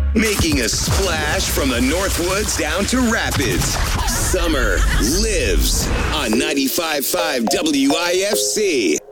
Making a splash from the Northwoods down to Rapids. Summer lives on 95.5 WIFC.